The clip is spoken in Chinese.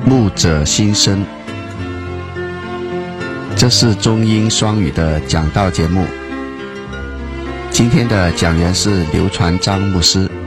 牧者心声，这是中英双语的讲道节目。今天的讲员是刘传章牧师。